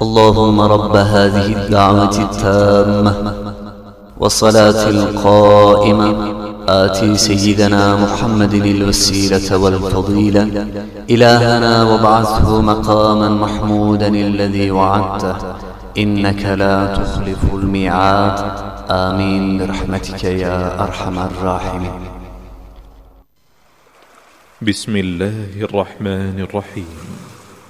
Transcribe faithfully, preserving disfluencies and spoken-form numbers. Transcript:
اللهم رب هذه الدعوة التامة والصلاة القائمة آتِ سيدنا محمد الوسيلة والفضيلة إلهنا وابعثه مقاما محمودا الذي وعدته إنك لا تخلف الميعاد آمين برحمتك يا أرحم الراحمين. بسم الله الرحمن الرحيم.